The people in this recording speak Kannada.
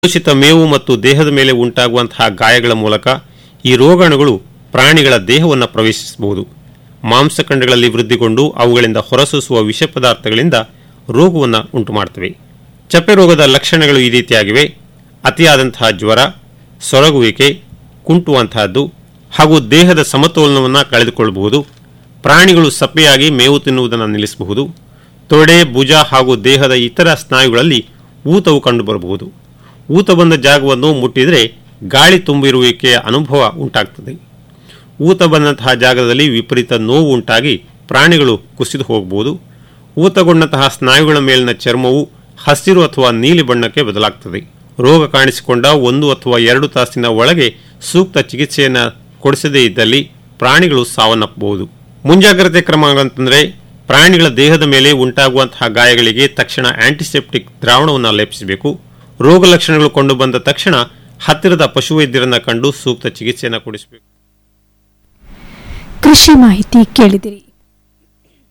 ದೂಷಿತ ಮೇವು ಮತ್ತು ದೇಹದ ಮೇಲೆ ಉಂಟಾಗುವಂತಹ ಗಾಯಗಳ ಮೂಲಕ ಈ ರೋಗಾಣುಗಳು ಪ್ರಾಣಿಗಳ ದೇಹವನ್ನು ಪ್ರವೇಶಿಸಬಹುದು. ಮಾಂಸಖಂಡಗಳಲ್ಲಿ ವೃದ್ಧಿಗೊಂಡು ಅವುಗಳಿಂದ ಹೊರಸೂಸುವ ವಿಷ ಪದಾರ್ಥಗಳಿಂದ ರೋಗವನ್ನು ಉಂಟುಮಾಡುತ್ತವೆ. ಚಪ್ಪೆ ರೋಗದ ಲಕ್ಷಣಗಳು ಈ ರೀತಿಯಾಗಿವೆ: ಅತಿಯಾದಂತಹ ಜ್ವರ, ಸೊರಗುವಿಕೆ, ಕುಂಟುವಂತಹದ್ದು ಹಾಗೂ ದೇಹದ ಸಮತೋಲನವನ್ನು ಕಳೆದುಕೊಳ್ಳಬಹುದು. ಪ್ರಾಣಿಗಳು ಸಪ್ಪೆಯಾಗಿ ಮೇವು ತಿನ್ನುವುದನ್ನು ನಿಲ್ಲಿಸಬಹುದು. ತೊಡೆ, ಭುಜ ಹಾಗೂ ದೇಹದ ಇತರ ಸ್ನಾಯುಗಳಲ್ಲಿ ಊತವು ಕಂಡುಬರಬಹುದು. ಊತ ಬಂದ ಜಾಗವನ್ನು ಮುಟ್ಟಿದರೆ ಗಾಳಿ ತುಂಬಿರುವಿಕೆಯ ಅನುಭವ ಉಂಟಾಗ್ತದೆ. ಊತ ಬಂದಂತಹ ಜಾಗದಲ್ಲಿ ವಿಪರೀತ ನೋವು ಉಂಟಾಗಿ ಪ್ರಾಣಿಗಳು ಕುಸಿದು ಹೋಗಬಹುದು. ಊತಗೊಂಡಂತಹ ಸ್ನಾಯುಗಳ ಮೇಲಿನ ಚರ್ಮವು ಹಸಿರು ಅಥವಾ ನೀಲಿ ಬಣ್ಣಕ್ಕೆ ಬದಲಾಗ್ತದೆ. ರೋಗ ಕಾಣಿಸಿಕೊಂಡ 1 ಅಥವಾ 2 ತಾಸಿನ ಒಳಗೆ ಸೂಕ್ತ ಚಿಕಿತ್ಸೆಯನ್ನು ಕೊಡಿಸದೇ ಇದ್ದಲ್ಲಿ ಪ್ರಾಣಿಗಳು ಸಾವನ್ನಪ್ಪಬಹುದು. ಮುಂಜಾಗ್ರತೆ ಕ್ರಮಗಳಂತಂದರೆ ಪ್ರಾಣಿಗಳ ದೇಹದ ಮೇಲೆ ಉಂಟಾಗುವಂತಹ ಗಾಯಗಳಿಗೆ ತಕ್ಷಣ ಆಂಟಿಸೆಪ್ಟಿಕ್ ದ್ರಾವಣವನ್ನು ಲೇಪಿಸಬೇಕು. ರೋಗ ಲಕ್ಷಣಗಳು ಕಂಡು ಬಂದ ತಕ್ಷಣ ಹತ್ತಿರದ ಪಶುವೈದ್ಯರನ್ನು ಕಂಡು ಸೂಕ್ತ ಚಿಕಿತ್ಸೆಯನ್ನು ಕೊಡಿಸಬೇಕು. ಕೃಷಿ ಮಾಹಿತಿ ಕೇಳಿದಿರಿ.